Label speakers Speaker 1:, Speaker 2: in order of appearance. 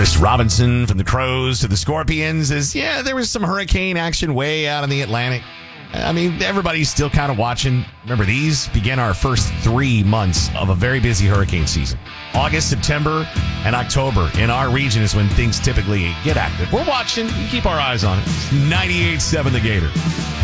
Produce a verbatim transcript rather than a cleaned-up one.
Speaker 1: Chris Robinson from the Crows to the Scorpions is, yeah, there was some hurricane action way out in the Atlantic. I mean, everybody's still kind of watching. Remember, these began our first three months of a very busy hurricane season. August, September, and October in our region is when things typically get active. We're watching. We keep our eyes on it. It's ninety-eight point seven The Gator.